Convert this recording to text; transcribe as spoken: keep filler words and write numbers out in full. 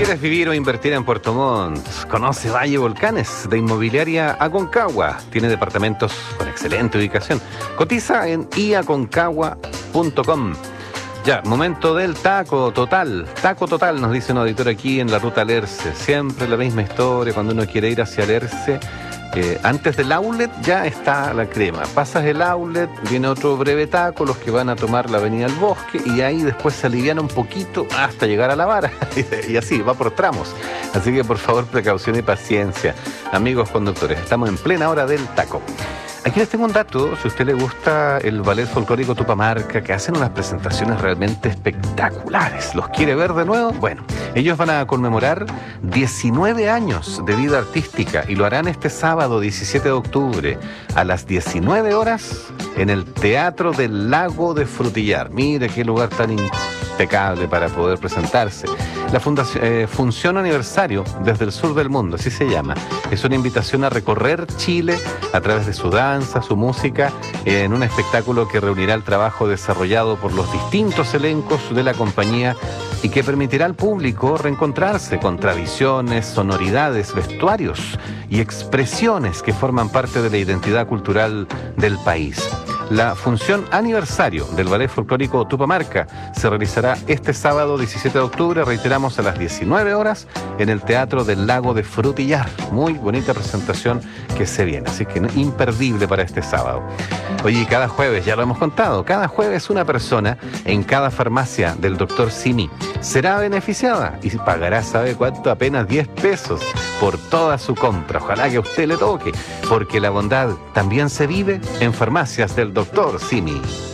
¿Quieres vivir o invertir en Puerto Montt? Conoce Valle Volcanes de Inmobiliaria Aconcagua. Tiene departamentos con excelente ubicación. Cotiza en i aconcagua punto com. Ya, momento del taco total. Taco total, nos dice un auditor aquí en la ruta Lerce. Siempre la misma historia cuando uno quiere ir hacia Lerce. Eh, antes del outlet ya está la crema. Pasas el outlet, viene otro breve taco, los que van a tomar la avenida del Bosque, y ahí después se aliviana un poquito hasta llegar a la vara. Y así, va por tramos. Así que por favor, precaución y paciencia. Amigos conductores, estamos en plena hora del taco. Aquí les tengo un dato, si a usted le gusta el ballet folclórico Tupamarca, que hacen unas presentaciones realmente espectaculares. ¿Los quiere ver de nuevo? Bueno, ellos van a conmemorar diecinueve años de vida artística y lo harán este sábado diecisiete de octubre a las diecinueve horas en el Teatro del Lago de Frutillar. Mire qué lugar tan impecable para poder presentarse. La fundación, eh, Función Aniversario desde el Sur del Mundo, así se llama. Es una invitación a recorrer Chile a través de su danza, su música, eh, en un espectáculo que reunirá el trabajo desarrollado por los distintos elencos de la compañía y que permitirá al público reencontrarse con tradiciones, sonoridades, vestuarios y expresiones que forman parte de la identidad cultural del país. La función aniversario del Ballet Folclórico Tupamarca se realizará este sábado diecisiete de octubre, reiteramos, a las diecinueve horas en el Teatro del Lago de Frutillar. Muy bonita presentación que se viene, así que imperdible para este sábado. Oye, cada jueves, ya lo hemos contado, cada jueves una persona en cada farmacia del doctor Simi será beneficiada y pagará, ¿sabe cuánto? Apenas diez pesos por toda su compra. Ojalá que a usted le toque, porque la bondad también se vive en farmacias del doctor Simi.